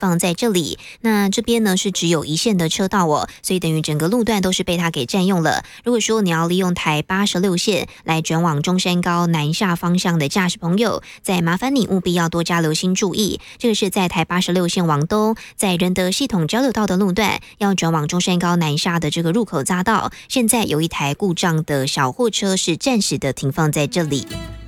放在这里。那这边呢是只有一线的车道哦，所以等于整个路段都是被它给占用了。如果说你要利用台86线来转往中山高南下方向的驾驶朋友，再麻烦你务必要多加留心注意。这个是在台86线往东，在仁德系统交流道的路段，要转往中山高南下的这个入口匝道，现在有一台故障的小货车是暂时的停放在这里。